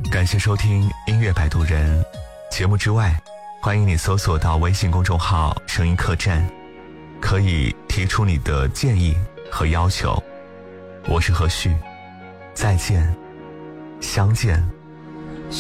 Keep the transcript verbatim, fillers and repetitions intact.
感谢收听音乐摆渡人。节目之外，欢迎你搜索到微信公众号声音客栈，可以提出你的建议和要求。我是何旭，再见，相见